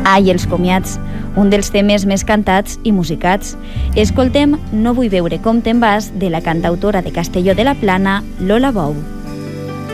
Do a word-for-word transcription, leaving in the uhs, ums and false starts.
Ai, els comiats, un dels temes més cantats i musicats. Escoltem No vull veure com te'n vas, de la cantautora de Castelló de la Plana, Lola Bou.